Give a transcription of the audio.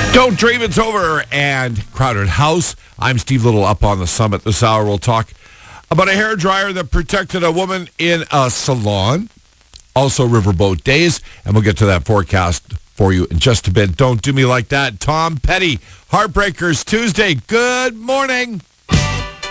Don't dream it's over and Crowded House. I'm Steve Little up on the summit. This hour we'll talk about a hairdryer that protected a woman in a salon. Also Riverboat Days, and we'll get to that forecast for you in just a bit. Don't do me like that. Tom Petty, Heartbreakers Tuesday. Good morning.